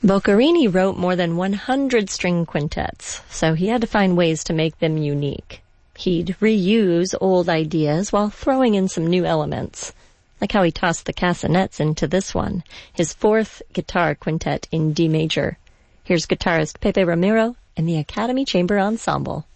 Boccherini wrote more than 100 string quintets, so he had to find ways to make them unique. He'd reuse old ideas while throwing in some new elements, like how he tossed the castanets into this one, his fourth guitar quintet in D major. Here's guitarist Pepe Ramiro and the Academy Chamber Ensemble.